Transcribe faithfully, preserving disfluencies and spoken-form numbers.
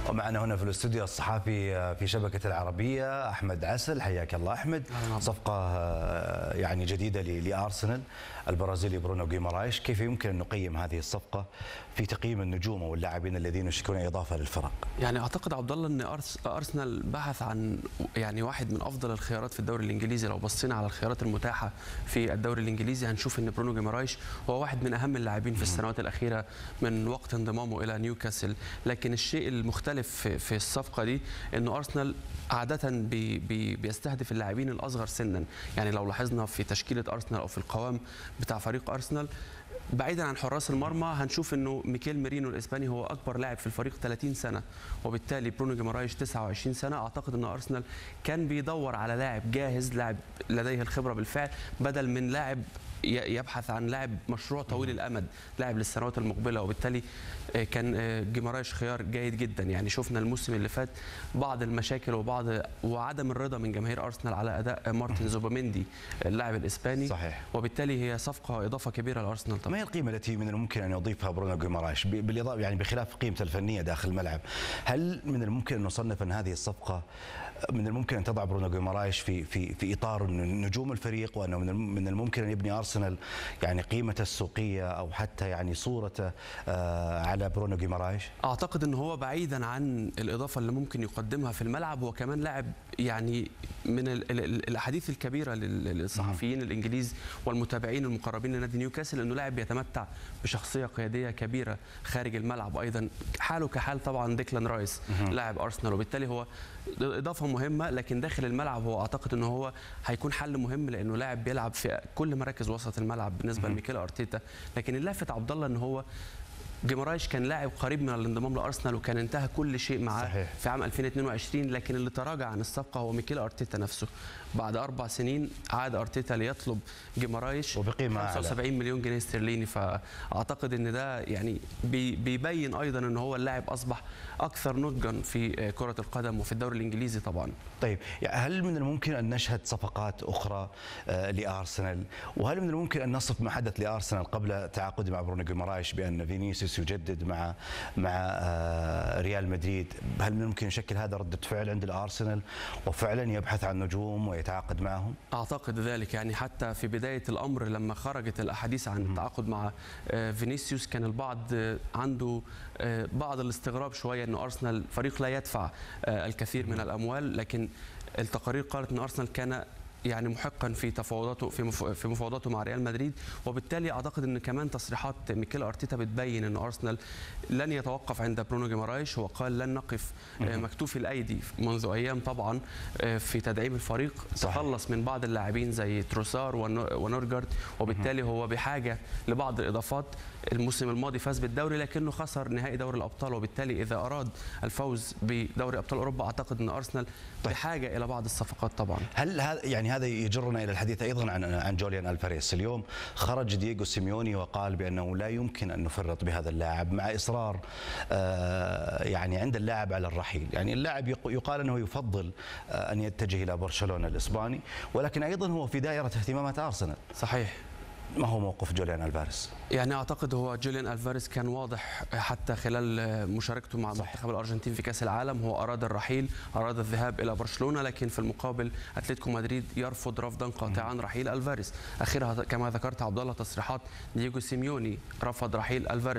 ومعنا هنا في الاستوديو الصحافي في شبكة العربية أحمد عسل. حياك الله أحمد. صفقة يعني جديدة لأرسنال، البرازيلي برونو غيمارايش، كيف يمكن أن نقيم هذه الصفقة في تقييم النجوم او اللاعبين الذين يشكلون اضافه للفرق؟ يعني اعتقد عبد الله ان ارسنال بحث عن يعني واحد من افضل الخيارات في الدوري الانجليزي. لو بصينا على الخيارات المتاحه في الدوري الانجليزي هنشوف ان برونو غيمارايش هو واحد من اهم اللاعبين في السنوات الاخيره من وقت انضمامه الى نيوكاسل. لكن الشيء المختلف في الصفقه دي انه ارسنال عاده بي بي بيستهدف اللاعبين الاصغر سنا. يعني لو لاحظنا في تشكيله ارسنال او في القوام بتاع فريق ارسنال، بعيدا عن حراس المرمى هنشوف انه ميكيل ميرينو الاسباني هو اكبر لاعب في الفريق ثلاثين سنه، وبالتالي برونو غيمارايش تسعة وعشرين سنه. اعتقد ان ارسنال كان بيدور على لاعب جاهز، لاعب لديه الخبره بالفعل، بدل من لاعب يبحث عن لاعب مشروع طويل الامد، لاعب للسنوات المقبله. وبالتالي كان غيمارايش خيار جيد جدا. يعني شفنا الموسم اللي فات بعض المشاكل وبعض وعدم الرضا من جماهير ارسنال على اداء مارتن زوباميندي اللاعب الاسباني. صحيح. وبالتالي هي صفقه اضافه كبيره لارسنال. طبعا ما هي القيمه التي من الممكن ان يضيفها برونو غيمارايش بالاضافه يعني بخلاف قيمته الفنيه داخل الملعب؟ هل من الممكن ان نصنف ان هذه الصفقه من الممكن ان تضع برونو غيمارايش في في في اطار نجوم الفريق، وانه من الممكن ان يبني ارسنال يعني قيمته السوقيه او حتى يعني صورته على برونو غيمارايش؟ اعتقد ان هو بعيدا عن الاضافه اللي ممكن يقدمها في الملعب، هو كمان لاعب يعني من الاحاديث الكبيره للصحفيين الانجليز والمتابعين المقربين لنادي نيوكاسل انه لاعب يتمتع بشخصيه قياديه كبيره خارج الملعب، ايضا حاله كحال طبعا ديكلان رايس لاعب ارسنال. وبالتالي هو اضافه مهمه، لكن داخل الملعب هو اعتقد انه هو هيكون حل مهم، لانه لاعب بيلعب في كل مراكز وسط الملعب بالنسبه لميكيل ارتيتا. لكن اللافت عبد الله ان هو غيمارايش كان لاعب قريب من الانضمام لارسنال وكان انتهى كل شيء معاه. صحيح. في عام ألفين واثنين وعشرين، لكن اللي تراجع عن الصفقه هو ميكيل ارتيتا نفسه. بعد اربع سنين عاد ارتيتا ليطلب غيمارايش وبقيمه خمسة وسبعين مليون جنيه استرليني. فاعتقد ان ده يعني بيبين ايضا ان هو اللاعب اصبح اكثر نضجا في كره القدم وفي الدوري الانجليزي طبعا. طيب، هل من الممكن ان نشهد صفقات اخرى لارسنال؟ وهل من الممكن ان نصف ما حدث لارسنال قبل تعاقده مع برونو غيمارايش بان فينيسيوس يجدد مع مع ريال مدريد؟ هل من الممكن يشكل هذا ردة فعل عند الارسنال وفعلا يبحث عن نجوم ويتعاقد معهم؟ اعتقد ذلك. يعني حتى في بدايه الامر لما خرجت الاحاديث عن التعاقد مع فينيسيوس كان البعض عنده بعض الاستغراب شويه انه ارسنال فريق لا يدفع الكثير من الاموال، لكن التقارير قالت ان ارسنال كان يعني محقا في تفاوضاته في في مفاوضاته مع ريال مدريد. وبالتالي اعتقد ان كمان تصريحات ميكيل ارتيتا بتبين ان ارسنال لن يتوقف عند برونو غيمارايش. هو قال لن نقف مكتوفي الايدي منذ ايام طبعا في تدعيم الفريق. تخلص من بعض اللاعبين زي تروسار ونورجارد، وبالتالي هو بحاجه لبعض الاضافات. الموسم الماضي فاز بالدوري لكنه خسر نهائي دوري الابطال، وبالتالي اذا اراد الفوز بدوري ابطال اوروبا اعتقد ان ارسنال بحاجه الى بعض الصفقات طبعا. هل هذا يعني هذا يجرنا الى الحديث ايضا عن عن جوليان الفاريز؟ اليوم خرج دييغو سيميوني وقال بانه لا يمكن ان نفرط بهذا اللاعب، مع اصرار آه يعني عند اللاعب على الرحيل. يعني اللاعب يقال انه يفضل آه ان يتجه الى برشلونه الاسباني، ولكن ايضا هو في دائره اهتمامات ارسنال. صحيح. ما هو موقف جوليان الفاريز؟ يعني اعتقد هو جوليان الفاريز كان واضح حتى خلال مشاركته مع منتخب الارجنتين في كاس العالم، هو اراد الرحيل، اراد الذهاب الى برشلونه، لكن في المقابل اتلتيكو مدريد يرفض رفضا قاطعا رحيل الفاريز. اخرها كما ذكرت عبد الله تصريحات دييغو سيميوني رفض رحيل الفاريز.